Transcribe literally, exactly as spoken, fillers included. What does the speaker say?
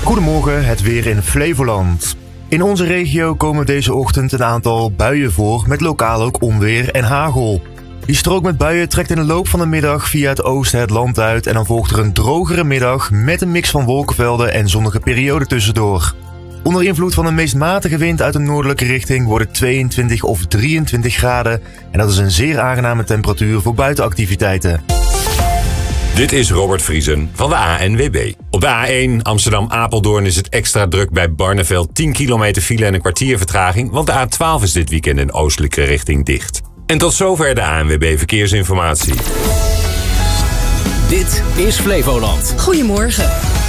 Goedemorgen, het weer in Flevoland. In onze regio komen deze ochtend een aantal buien voor met lokaal ook onweer en hagel. Die strook met buien trekt in de loop van de middag via het oosten het land uit en dan volgt er een drogere middag met een mix van wolkenvelden en zonnige perioden tussendoor. Onder invloed van een meest matige wind uit een noordelijke richting wordt het tweeëntwintig of drieëntwintig graden en dat is een zeer aangename temperatuur voor buitenactiviteiten. Dit is Robert Vriesen van de A N W B. Op de A één Amsterdam-Apeldoorn is het extra druk bij Barneveld. tien kilometer file en een kwartier vertraging, want de A twaalf is dit weekend in oostelijke richting dicht. En tot zover de A N W B Verkeersinformatie. Dit is Flevoland. Goedemorgen.